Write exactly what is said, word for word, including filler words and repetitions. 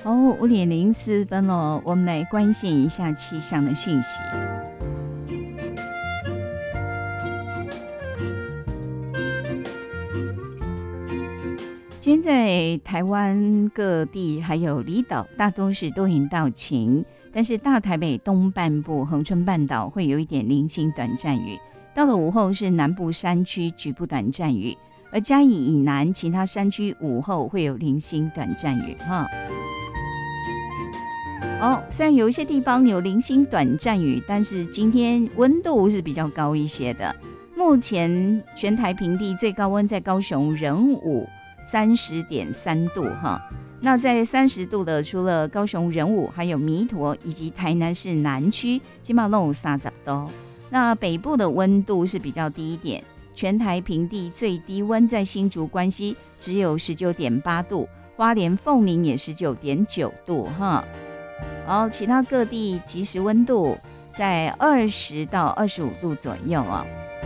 哦，五点零四分了，我们来关心一下气象的讯息。今天在台湾各地还有离岛，大多是多云到晴，但是大台北东半部、恒春半岛会有一点零星短暂雨。到了午后是南部山区局部短暂雨，而嘉义以南其他山区午后会有零星短暂雨哈。哦，虽然有一些地方有零星短暂雨，但是今天温度是比较高一些的。目前全台平地最高温在高雄仁武三十点三度哈。那在三十度的，除了高雄仁武，还有弥陀以及台南市南区，基本上都有三十度。那北部的温度是比较低一点，全台平地最低温在新竹关西只有十九点八度，花莲凤林也十九点九度哈。然后其他各地即时温度在二十到二十五度左右啊。